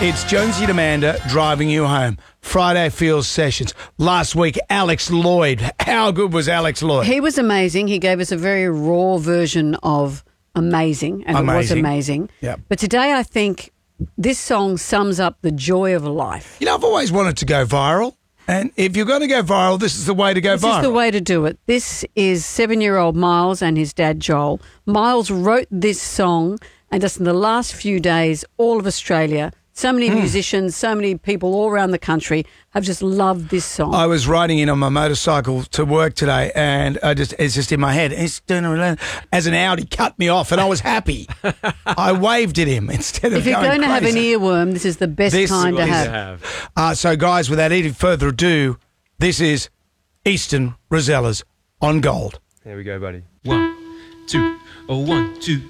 It's Jonesy and Amanda driving you home. Friday Feels Sessions. Last week, Alex Lloyd. How good was Alex Lloyd? He was amazing. He gave us a very raw version of Amazing, and it was amazing. Yep. But today I think this song sums up the joy of life. You know, I've always wanted to go viral. And if you're going to go viral, this is the way to go viral. This is the way to do it. This is 7-year-old Miles and his dad Joel. Miles wrote this song, and just in the last few days, all of Australia, so many musicians, so many people all around the country have just loved this song. I was riding in on my motorcycle to work today, and it's just in my head. It's doing as an Audi cut me off, and I was happy. I waved at him instead of If you're going to have an crazy. earworm, this is the best kind to have. So, guys, without any further ado, this is Eastern Rosellas on Gold. Here we go, buddy. 1, 2, oh 1, 2.